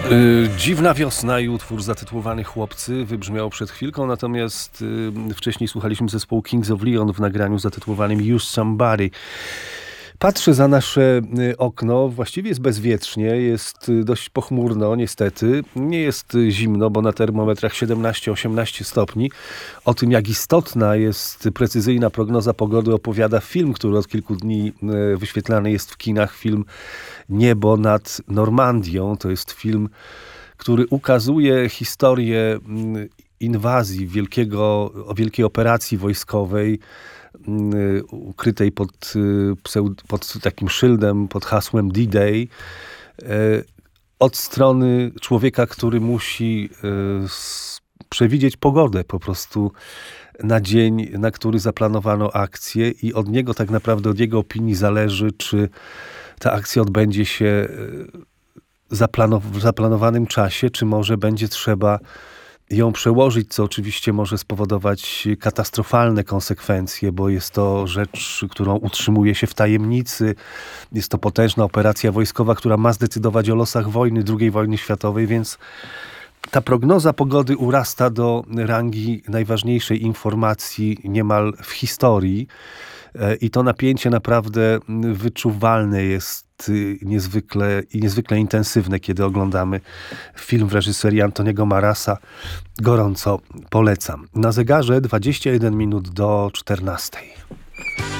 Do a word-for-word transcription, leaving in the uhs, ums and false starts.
Yy, Dziwna wiosna i utwór zatytułowany Chłopcy wybrzmiał przed chwilką, natomiast yy, wcześniej słuchaliśmy zespołu Kings of Leon w nagraniu zatytułowanym Use Somebody. Patrzę za nasze y, okno, właściwie jest bezwietrznie, jest y, dość pochmurno niestety, nie jest y, zimno, bo na termometrach siedemnaście osiemnaście stopni. O tym, jak istotna jest precyzyjna prognoza pogody, opowiada film, który od kilku dni y, wyświetlany jest w kinach, film Niebo nad Normandią. To jest film, który ukazuje historię y, inwazji wielkiego, wielkiej operacji wojskowej, ukrytej pod, pod takim szyldem, pod hasłem D-Day, od strony człowieka, który musi przewidzieć pogodę po prostu na dzień, na który zaplanowano akcję, i od niego tak naprawdę, od jego opinii zależy, czy ta akcja odbędzie się w zaplanowanym czasie, czy może będzie trzeba ją przełożyć, co oczywiście może spowodować katastrofalne konsekwencje, bo jest to rzecz, którą utrzymuje się w tajemnicy. Jest to potężna operacja wojskowa, która ma zdecydować o losach wojny, drugiej wojny światowej, więc ta prognoza pogody urasta do rangi najważniejszej informacji niemal w historii. I to napięcie naprawdę wyczuwalne jest niezwykle i niezwykle intensywne, kiedy oglądamy film w reżyserii Antoniego Marasa. Gorąco polecam. Na zegarze dwadzieścia jeden minut do czternastej.